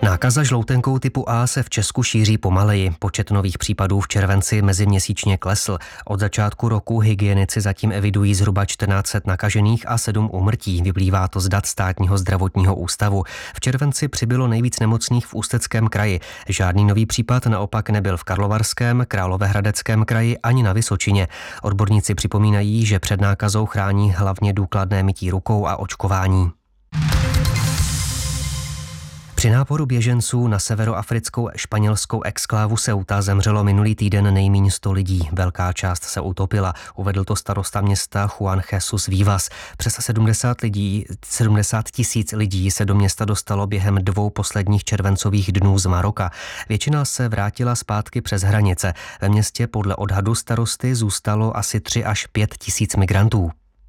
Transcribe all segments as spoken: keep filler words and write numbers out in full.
Nákaza žloutenkou typu A se v Česku šíří pomaleji. Počet nových případů v červenci meziměsíčně klesl. Od začátku roku hygienici zatím evidují zhruba čtrnáct set nakažených a sedm úmrtí. Vyplývá to z dat Státního zdravotního ústavu. V červenci přibylo nejvíc nemocných v Ústeckém kraji. Žádný nový případ naopak nebyl v Karlovarském, Královéhradeckém kraji ani na Vysočině. Odborníci připomínají, že před nákazou chrání hlavně důkladné mytí rukou a očkování. Při náporu běženců na severoafrickou španělskou exklávu Ceuta zemřelo minulý týden nejméně sto lidí. Velká část se utopila, uvedl to starosta města Juan Jesus Vivas. Přes sedmdesát lidí, sedmdesát tisíc lidí se do města dostalo během dvou posledních červencových dnů z Maroka. Většina se vrátila zpátky přes hranice. Ve městě podle odhadu starosty zůstalo asi tři až pět tisíc migrantů.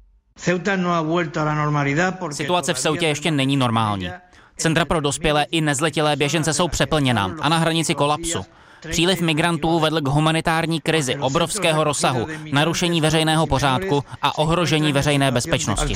Situace v Ceutě ještě není normální. Centra pro dospělé i nezletilé běžence jsou přeplněná a na hranici kolapsu. Příliv migrantů vedl k humanitární krizi obrovského rozsahu, narušení veřejného pořádku a ohrožení veřejné bezpečnosti.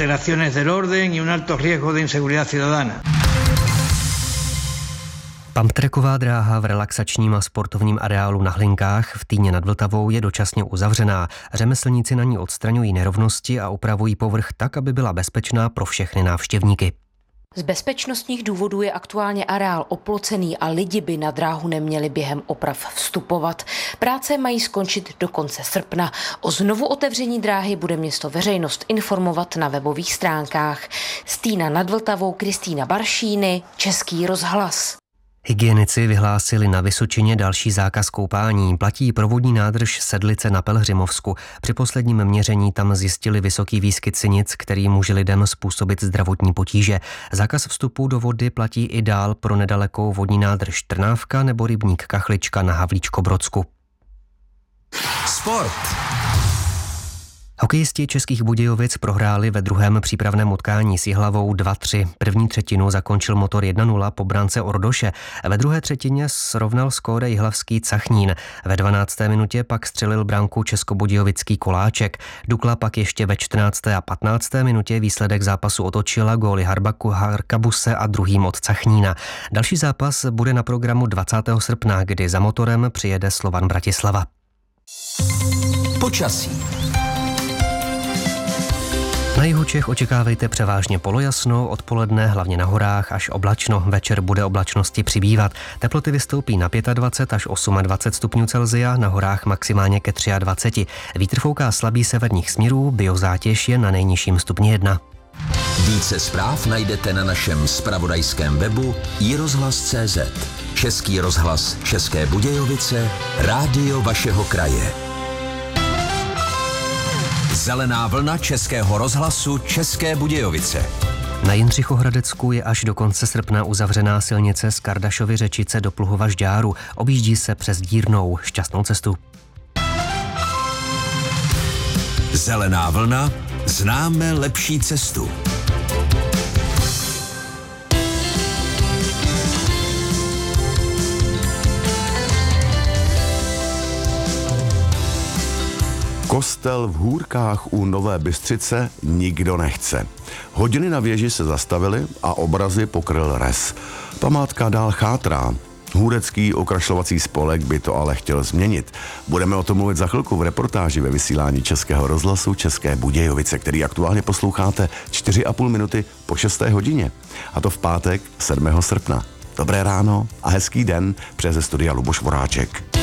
Pumptracková dráha v relaxačním a sportovním areálu na Hlinkách v Týně nad Vltavou je dočasně uzavřená. Řemeslníci na ní odstraňují nerovnosti a upravují povrch tak, aby byla bezpečná pro všechny návštěvníky. Z bezpečnostních důvodů je aktuálně areál oplocený a lidi by na dráhu neměli během oprav vstupovat. Práce mají skončit do konce srpna. O znovu otevření dráhy bude město veřejnost informovat na webových stránkách. Z Týna nad Vltavou Kristýna Baršíny, Český rozhlas. Hygienici vyhlásili na Vysočině další zákaz koupání. Platí provodní nádrž Sedlice na Pelhřimovsku. Při posledním měření tam zjistili vysoký výskyt sinic, který může lidem způsobit zdravotní potíže. Zákaz vstupu do vody platí i dál pro nedalekou vodní nádrž Trnávka nebo rybník Kachlička na Havlíčkobrodsku. Sport. Hokejisti Českých Budějovic prohráli ve druhém přípravném utkání s Jihlavou dva tři. První třetinu zakončil Motor jedna nula po brance Ordoše. Ve druhé třetině srovnal skóre jihlavský Cachnín. Ve dvanácté minutě pak střelil branku českobudějovický Koláček. Dukla pak ještě ve čtrnácté a patnácté minutě výsledek zápasu otočila, góly Harbaku, Harkabuse a druhým od Cachnína. Další zápas bude na programu dvacátého srpna, kdy za Motorem přijede Slovan Bratislava. Počasí. Na jihu Čech očekávejte převážně polojasno, odpoledne hlavně na horách až oblačno. Večer bude oblačnosti přibývat. Teploty vystoupí na dvacet pět až dvacet osm stupňů Celsia, na horách maximálně ke dvacet tři. Vítr fouká slabý severních směrů, biozátěž je na nejnižším stupni jedna. Více zpráv najdete na našem zpravodajském webu i rozhlas tečka cé zet. Český rozhlas České Budějovice, rádio vašeho kraje. Zelená vlna Českého rozhlasu České Budějovice. Na Jindřichohradecku je až do konce srpna uzavřená silnice z Kardašovy Řečice do Pluhova Žďáru. Objíždí se přes Dírnou. Šťastnou cestu. Zelená vlna. Známe lepší cestu. Kostel v Hůrkách u Nové Bystřice nikdo nechce. Hodiny na věži se zastavily a obrazy pokryl res. Památka dál chátrá. Hůrecký okrašlovací spolek by to ale chtěl změnit. Budeme o tom mluvit za chvilku v reportáži ve vysílání Českého rozhlasu České Budějovice, který aktuálně posloucháte čtyři a půl minuty po šesté hodině. A to v pátek sedmého srpna. Dobré ráno a hezký den, přes studia Luboš Voráček.